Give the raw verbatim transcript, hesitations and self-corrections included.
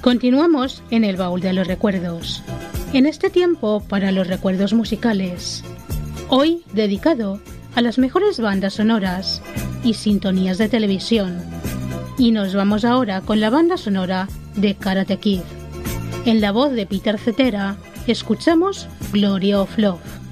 Continuamos en el baúl de los recuerdos, en este tiempo para los recuerdos musicales, hoy dedicado a las mejores bandas sonoras y sintonías de televisión. Y nos vamos ahora con la banda sonora de Karate Kid. En la voz de Peter Cetera, escuchamos Glory of Love.